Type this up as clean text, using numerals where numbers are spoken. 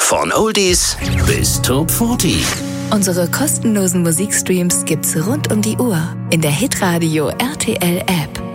Von Oldies bis Top 40. Unsere kostenlosen Musikstreams gibt's rund um die Uhr in der Hitradio RTL App.